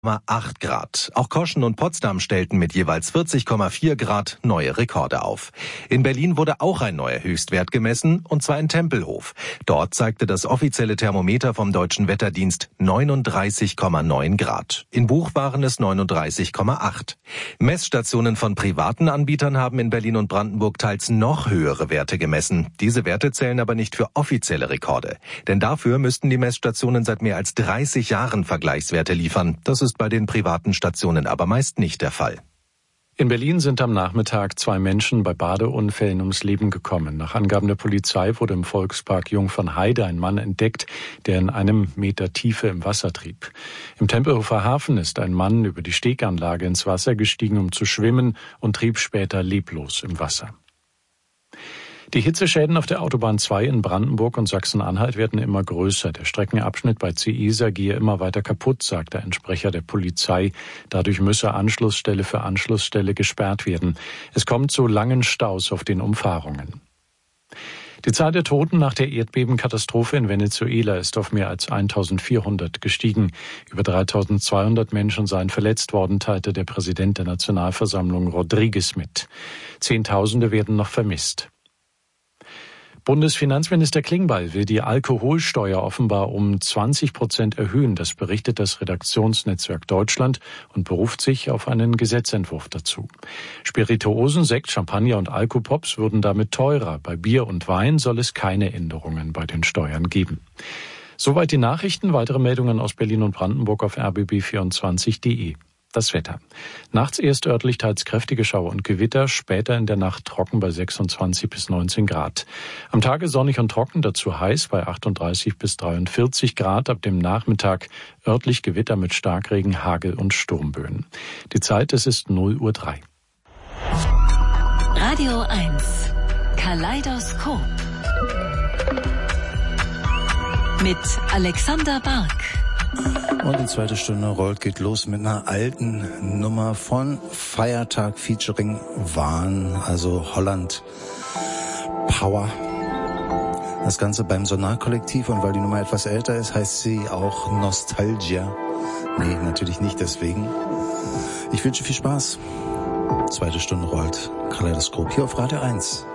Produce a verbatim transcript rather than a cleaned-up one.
acht Grad. Auch Koschen und Potsdam stellten mit jeweils vierzig Komma vier Grad neue Rekorde auf. In Berlin wurde auch ein neuer Höchstwert gemessen, und zwar in Tempelhof. Dort zeigte das offizielle Thermometer vom Deutschen Wetterdienst neununddreißig Komma neun Grad. In Buch waren es neununddreißig Komma acht. Messstationen von privaten Anbietern haben in Berlin und Brandenburg teils noch höhere Werte gemessen. Diese Werte zählen aber nicht für offizielle Rekorde. Denn dafür müssten die Messstationen seit mehr als dreißig Jahren Vergleichswerte liefern. Das ist bei den privaten Stationen aber meist nicht der Fall. In Berlin sind am Nachmittag zwei Menschen bei Badeunfällen ums Leben gekommen. Nach Angaben der Polizei wurde im Volkspark Jungfernheide ein Mann entdeckt, der in einem Meter Tiefe im Wasser trieb. Im Tempelhofer Hafen ist ein Mann über die Steganlage ins Wasser gestiegen, um zu schwimmen, und trieb später leblos im Wasser. Die Hitzeschäden auf der Autobahn zwei in Brandenburg und Sachsen-Anhalt werden immer größer. Der Streckenabschnitt bei Ciesa gehe immer weiter kaputt, sagte ein Sprecher der Polizei. Dadurch müsse Anschlussstelle für Anschlussstelle gesperrt werden. Es kommt zu langen Staus auf den Umfahrungen. Die Zahl der Toten nach der Erdbebenkatastrophe in Venezuela ist auf mehr als eintausendvierhundert gestiegen. Über dreitausendzweihundert Menschen seien verletzt worden, teilte der Präsident der Nationalversammlung Rodriguez mit. Zehntausende werden noch vermisst. Bundesfinanzminister Klingbeil will die Alkoholsteuer offenbar um zwanzig Prozent erhöhen. Das berichtet das Redaktionsnetzwerk Deutschland und beruft sich auf einen Gesetzentwurf dazu. Spirituosen, Sekt, Champagner und Alkopops würden damit teurer. Bei Bier und Wein soll es keine Änderungen bei den Steuern geben. Soweit die Nachrichten. Weitere Meldungen aus Berlin und Brandenburg auf r b b vierundzwanzig punkt d e. Das Wetter. Nachts erst örtlich teils kräftige Schauer und Gewitter, später in der Nacht trocken bei sechsundzwanzig bis neunzehn Grad. Am Tage sonnig und trocken, dazu heiß bei achtunddreißig bis dreiundvierzig Grad. Ab dem Nachmittag örtlich Gewitter mit Starkregen, Hagel und Sturmböen. Die Zeit, es ist null Uhr drei. Radio eins. Kaleidoskop. Mit Alexander Bark. Und die zweite Stunde rollt, geht los mit einer alten Nummer von Feiertag featuring Wahn, also Holland Power. Das Ganze beim Sonarkollektiv, und weil die Nummer etwas älter ist, heißt sie auch Nostalgia. Nee, natürlich nicht deswegen. Ich wünsche viel Spaß. Zweite Stunde rollt, Kaleidoskop hier auf Radio eins.